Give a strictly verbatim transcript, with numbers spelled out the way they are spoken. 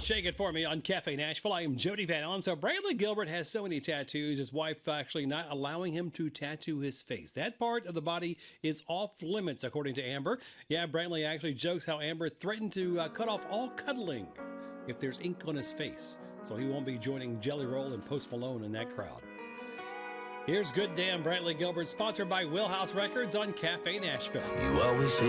Shake It For Me on Cafe Nashville. I am Jody Van Allen. So Brantley Gilbert has so many tattoos, his wife actually not allowing him to tattoo his face. That part of the body is off limits, according to Amber. Yeah, Brantley actually jokes how Amber threatened to uh, cut off all cuddling if there's ink on his face. So he won't be joining Jelly Roll and Post Malone in that crowd. Here's Good Damn Brantley Gilbert, sponsored by Wheelhouse Records on Cafe Nashville. You always say